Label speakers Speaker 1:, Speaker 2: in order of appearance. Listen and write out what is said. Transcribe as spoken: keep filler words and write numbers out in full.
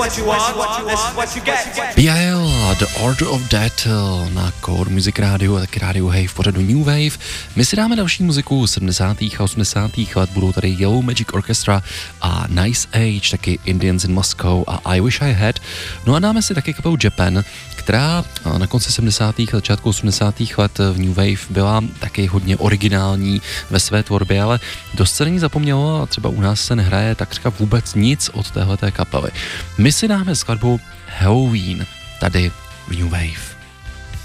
Speaker 1: B I L, The Order of Death na Core Music Radio a taky Radio Wave v pořadu New Wave. My si dáme další muziku sedmdesátých a osmdesátých let, budou tady Yellow Magic Orchestra a Nice Age, taky Indians in Moscow a I Wish I Had. No a dáme si taky kapelu Japan, která na konci sedmdesátých a začátku osmdesátých let v New Wave byla taky hodně originální ve své tvorbě, ale dost se není zapomnělo a třeba u nás se nehraje takřka vůbec nic od téhleté kapely. My si dáme skladbu Halloween tady v New Wave.